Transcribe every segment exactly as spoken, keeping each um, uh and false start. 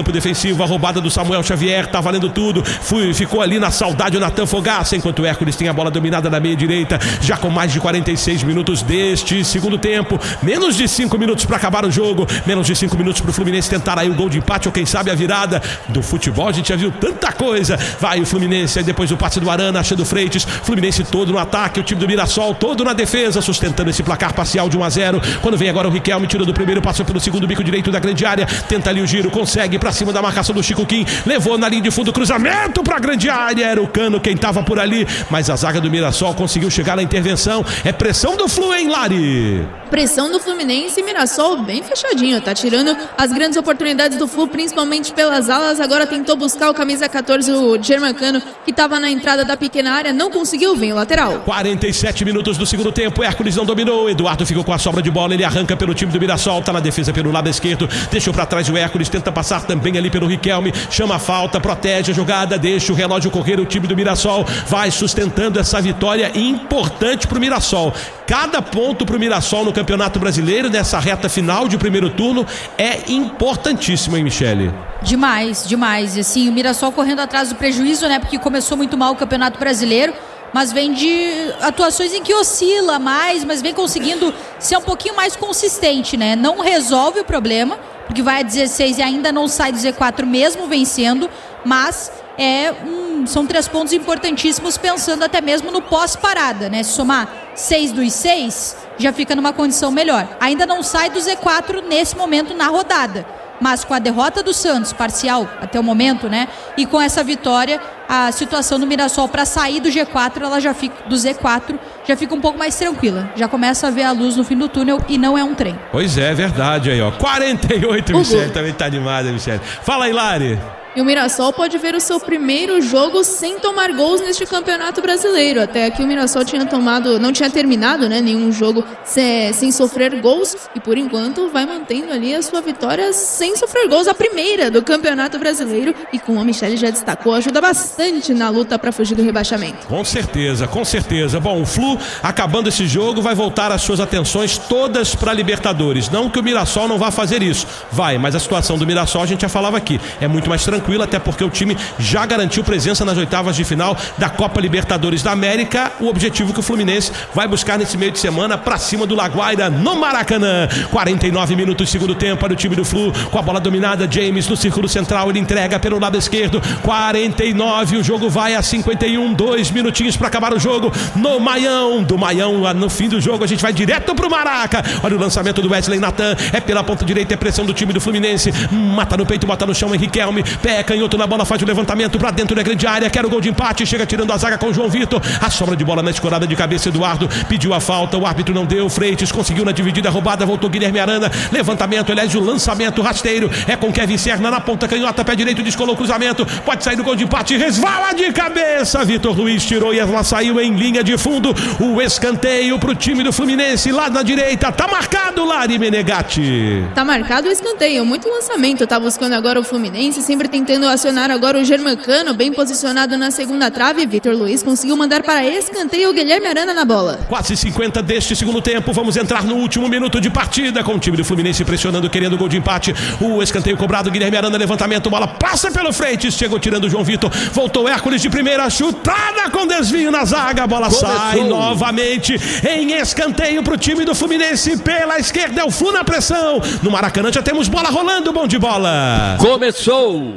campo defensivo, a roubada do Samuel Xavier, tá valendo tudo. Fui, ficou ali na saudade o Natan Fogaça, enquanto o Hércules tem a bola dominada na meia direita, já com mais de quarenta e seis minutos deste segundo tempo. Menos de cinco minutos para acabar o jogo, menos de cinco minutos para o Fluminense tentar aí o gol de empate ou quem sabe a virada. Do futebol a gente já viu tanta coisa. Vai o Fluminense, aí depois do passe do Arana, achando o Freitas, Fluminense todo no ataque, o time do Mirassol todo na defesa, sustentando esse placar parcial de um a zero. Quando vem agora o Riquelme, tira do primeiro, passou pelo segundo bico direito da grande área, tenta ali o giro, consegue pra cima da marcação do Chico Kim, levou na linha de fundo, cruzamento pra grande área, era o Cano quem tava por ali, mas a zaga do Mirassol conseguiu chegar na intervenção. É pressão do Flu, hein, Lari? Pressão do Fluminense, Mirassol bem fechadinho, tá tirando as grandes oportunidades do Flu, principalmente pelas alas. Agora tentou buscar o camisa catorze, o Germancano, que tava na entrada da pequena área, não conseguiu, vem o lateral. quarenta e sete minutos do segundo tempo, Hércules não dominou, Eduardo ficou com a sobra de bola, ele arranca pelo time do Mirassol, tá na defesa pelo lado esquerdo, deixou pra trás o Hércules, tenta passar também ali pelo Riquelme, chama a falta, protege a jogada, deixa o relógio correr, o time do Mirassol vai sustentando essa vitória importante pro Mirassol. Cada ponto pro Mirassol no Campeonato Brasileiro, nessa reta final de primeiro turno, é importantíssimo, hein, Michele? Demais, demais. E assim, o Mirassol correndo atrás do prejuízo, né? Porque começou muito mal o Campeonato Brasileiro, mas vem de atuações em que oscila mais, mas vem conseguindo ser um pouquinho mais consistente, né? Não resolve o problema, porque vai a dezesseis e ainda não sai do Z quatro mesmo vencendo, mas é um, são três pontos importantíssimos pensando até mesmo no pós-parada, né? Se somar seis dos seis, já fica numa condição melhor. Ainda não sai do Z quatro nesse momento na rodada, mas com a derrota do Santos, parcial até o momento, né? E com essa vitória, a situação do Mirassol para sair do G quatro, ela já fica, do Z quatro, já fica um pouco mais tranquila. Já começa a ver a luz no fim do túnel e não é um trem. Pois é, verdade aí, ó. quarenta e oito, Michele, também tá animada, Michele. Fala aí, Lari. E o Mirassol pode ver o seu primeiro jogo sem tomar gols neste Campeonato Brasileiro. Até aqui o Mirassol tinha tomado, não tinha terminado, né, nenhum jogo sem, sem sofrer gols. E por enquanto vai mantendo ali a sua vitória sem sofrer gols. A primeira do Campeonato Brasileiro. E como a Michele já destacou, ajuda bastante na luta para fugir do rebaixamento. Com certeza, com certeza. Bom, o Flu, acabando esse jogo, vai voltar as suas atenções todas para a Libertadores. Não que o Mirassol não vá fazer isso. Vai, mas a situação do Mirassol, a gente já falava aqui, é muito mais tranquila, até porque o time já garantiu presença nas oitavas de final da Copa Libertadores da América. O objetivo que o Fluminense vai buscar nesse meio de semana para cima do Laguaira no Maracanã. quarenta e nove minutos, segundo tempo para o time do Flu, com a bola dominada, James no círculo central, ele entrega pelo lado esquerdo. quarenta e nove, o jogo vai a cinquenta e um, dois minutinhos para acabar o jogo no Maião. Do Maião, no fim do jogo, a gente vai direto pro Maraca. Olha o lançamento do Wesley Natan, é pela ponta direita, é pressão do time do Fluminense, mata no peito, bota no chão, Henrique Elme, pé canhoto na bola, faz o levantamento pra dentro da grande área, quer o gol de empate, chega tirando a zaga com o João Vitor, a sobra de bola na escorada de cabeça, Eduardo pediu a falta, o árbitro não deu, Freitas conseguiu na dividida, roubada, voltou Guilherme Arana, levantamento, aliás o lançamento rasteiro, é com Kevin Serna na ponta canhota, pé direito, descolou o cruzamento, pode sair do gol de empate, resvala de cabeça, Vitor Luiz tirou e ela saiu em linha de fundo, o escanteio pro time do Fluminense, lá na direita, tá marcado, Lari Menegatti. Tá marcado o escanteio, muito lançamento, tá buscando agora o Fluminense, sempre tentando acionar agora o Germancano, bem posicionado na segunda trave. Vitor Luiz conseguiu mandar para escanteio o Guilherme Arana na bola. Quase cinquenta deste segundo tempo, vamos entrar no último minuto de partida, com o time do Fluminense pressionando, querendo o gol de empate. O escanteio cobrado, Guilherme Arana, levantamento, bola passa pelo Freitas, chegou tirando o João Vitor, voltou Hércules de primeira, chutada com desvio na zaga, a bola Começou. sai novamente em escanteio para o time do Fluminense pela esquerda, é o Flu na pressão. No Maracanã já temos bola rolando, bom de bola. Começou!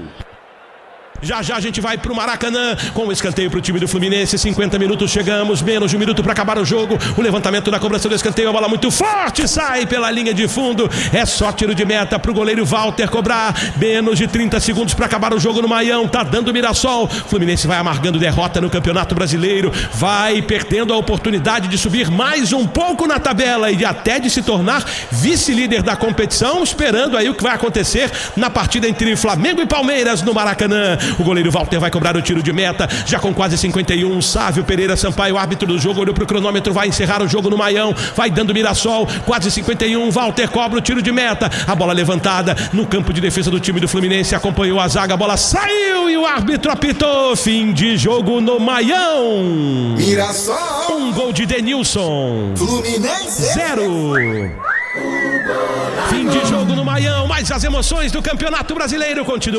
Já já a gente vai pro Maracanã com o escanteio pro time do Fluminense. cinquenta minutos, chegamos, menos de um minuto para acabar o jogo. O levantamento da cobrança do escanteio, a bola muito forte, sai pela linha de fundo. É só tiro de meta pro goleiro Walter cobrar. Menos de trinta segundos para acabar o jogo no Maião. Tá dando o Mirassol. Fluminense vai amargando derrota no Campeonato Brasileiro. Vai perdendo a oportunidade de subir mais um pouco na tabela e até de se tornar vice-líder da competição. Esperando aí o que vai acontecer na partida entre Flamengo e Palmeiras no Maracanã. O goleiro Walter vai cobrar o tiro de meta, já com quase cinquenta e um. Sávio Pereira Sampaio, árbitro do jogo, olhou pro cronômetro, vai encerrar o jogo no Maião, vai dando Mirassol, quase cinquenta e um. Walter cobra o tiro de meta, a bola levantada no campo de defesa do time do Fluminense, acompanhou a zaga, a bola saiu e o árbitro apitou. Fim de jogo no Maião. Mirassol. Um gol de Denilson. Fluminense. Zero. Fim de jogo no Maião, mas as emoções do Campeonato Brasileiro continuam.